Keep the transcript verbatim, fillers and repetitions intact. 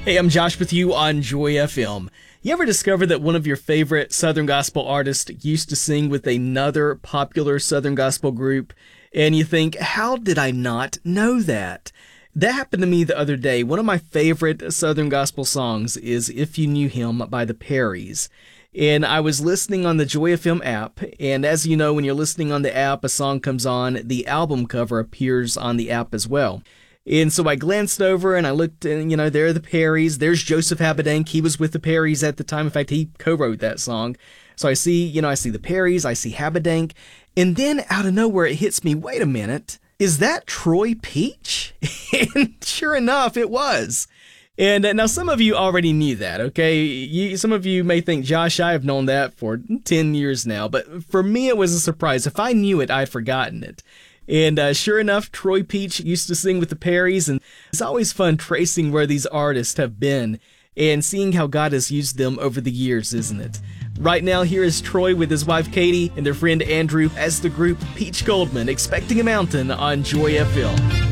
Hey, I'm Josh with you on Joy F M. You ever discover that one of your favorite Southern Gospel artists used to sing with another popular Southern Gospel group, and you think, how did I not know that? That happened to me the other day. One of my favorite Southern Gospel songs is If You Knew Him by the Perrys. And I was listening on the Joy F M app, and as you know, when you're listening on the app, a song comes on, the album cover appears on the app as well. And so I glanced over and I looked, and you know, there are the Perrys. There's Joseph Habedank. He was with the Perrys at the time. In fact, he co-wrote that song. So I see, you know, I see the Perrys, I see Habedank. And then out of nowhere, it hits me, wait a minute, is that Troy Peach? And sure enough, it was. And uh, now some of you already knew that, okay? You, some of you may think, Josh, I have known that for ten years now. But for me, it was a surprise. If I knew it, I'd forgotten it. And uh, sure enough, Troy Peach used to sing with the Perrys, and it's always fun tracing where these artists have been and seeing how God has used them over the years, isn't it? Right now, here is Troy with his wife Katie and their friend Andrew as the group Peach Goldman, Expecting a Mountain on Joy F M.